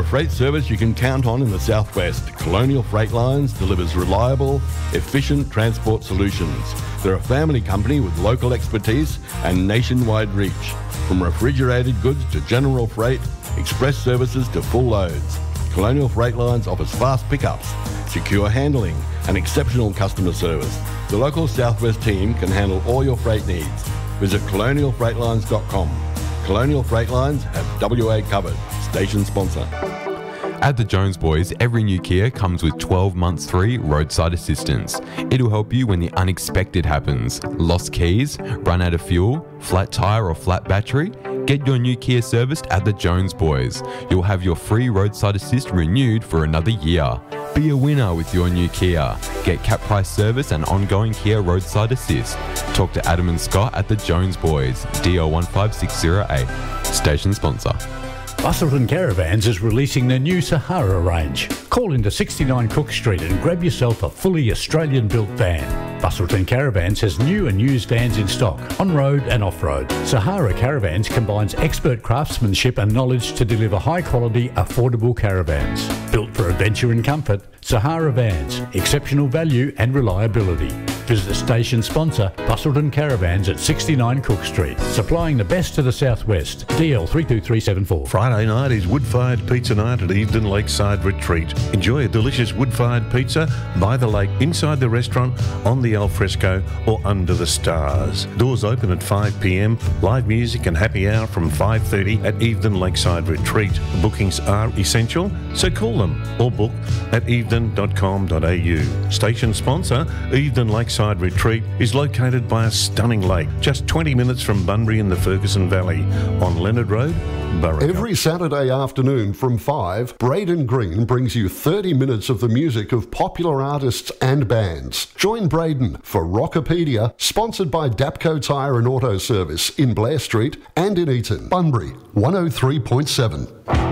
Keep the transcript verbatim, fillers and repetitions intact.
freight service you can count on in the southwest, Colonial Freight Lines delivers reliable, efficient transport solutions. They're a family company with local expertise and nationwide reach. From refrigerated goods to general freight, express services to full loads, Colonial Freight Lines offers fast pickups, secure handling and exceptional customer service. The local Southwest team can handle all your freight needs. Visit colonial freight lines dot com. Colonial Freight Lines have W A covered. Station sponsor. At the Jones Boys, every new Kia comes with twelve months free roadside assistance. It'll help you when the unexpected happens. Lost keys, run out of fuel, flat tyre or flat battery? Get your new Kia serviced at the Jones Boys. You'll have your free roadside assist renewed for another year. Be a winner with your new Kia. Get cap price service and ongoing Kia roadside assist. Talk to Adam and Scott at the Jones Boys, D O one five six zero eight. Station sponsor. Busselton Caravans is releasing their new Sahara range. Call into sixty-nine Cook Street and grab yourself a fully Australian-built van. Busselton Caravans has new and used vans in stock, on-road and off-road. Sahara Caravans combines expert craftsmanship and knowledge to deliver high-quality, affordable caravans. Built for adventure and comfort, Sahara Vans, exceptional value and reliability. Visit the station sponsor, Busselton Caravans at sixty-nine Cook Street, supplying the best to the southwest. D L three two three seven four. Friday night is wood-fired pizza night at Evedon Lakeside Retreat. Enjoy a delicious wood-fired pizza by the lake, inside the restaurant, on the alfresco or under the stars. Doors open at five p m, live music and happy hour from five thirty at Evedon Lakeside Retreat. Bookings are essential, so call them or book at evedon dot com dot a u. Station sponsor, Evedon Lakeside Retreat, is located by a stunning lake, just twenty minutes from Bunbury in the Ferguson Valley, on Leonard Road, Burrick. Every Saturday afternoon from five, Braden Green brings you thirty minutes of the music of popular artists and bands. Join Braden for Rockopedia, sponsored by Dapco Tyre and Auto Service in Blair Street and in Eaton. Bunbury, one oh three point seven.